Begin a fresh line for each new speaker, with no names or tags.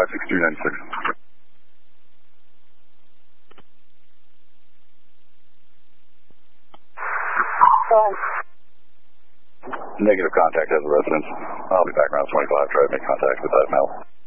56396. Negative contact as a residence. I'll be back around 25. Try to make contact with that male.